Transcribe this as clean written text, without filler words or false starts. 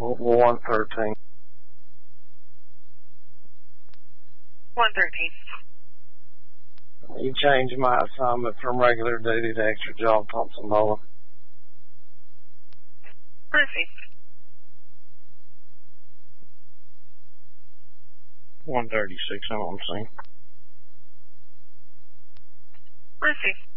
113. 113. You changed my assignment from regular duty to extra job, Thompson Bola. Received. 136, I'm on scene. Received.